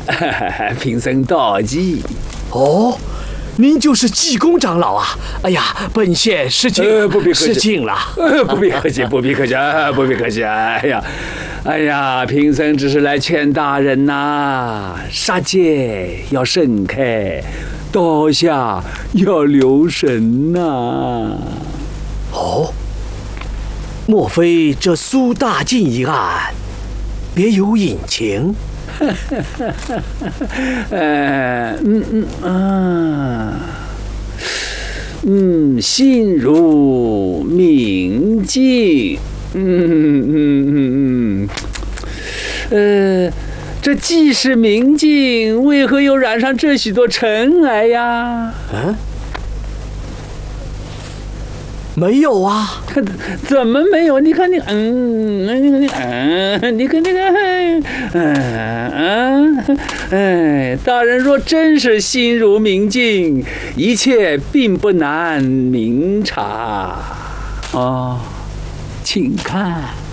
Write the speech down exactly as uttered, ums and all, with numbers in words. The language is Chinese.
贫僧道济。 哦，您就是济公长老啊！哎呀，本县失敬， 呃，不必客气， 失敬了。 呃，不必客气，不必客气，不必客气。哎呀，哎呀，贫僧只是来劝大人呐、啊，杀戒要慎开，刀下要留神呐、啊。 哦，莫非这苏大进一案别有隐情？ 呃，嗯嗯啊，嗯，心如明镜，嗯嗯嗯嗯，呃，这既是明镜，为何又染上这许多尘埃呀？ 嗯，没有啊， 怎么没有？你看你，嗯，你看你，嗯，你看这个，嗯嗯，哎，大人若真是心如明镜，一切并不难明察。哦，请看。